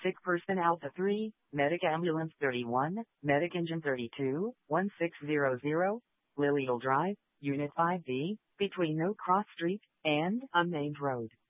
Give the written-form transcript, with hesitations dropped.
Sick Person Alpha 3, Medic Ambulance 31, Medic Engine 32, 1600, Lilial Drive, Unit 5B, between No Cross Street and Unnamed Road.